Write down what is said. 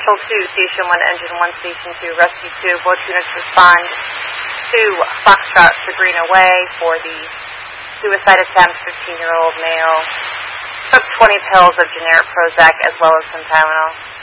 Vessel 2, Station 1, Engine 1, Station 2, Rescue 2. Both units respond to Foxtrot Sabrina Way for the suicide attempt, 15-year-old male. Took 20 pills of generic Prozac as well as some Tylenol.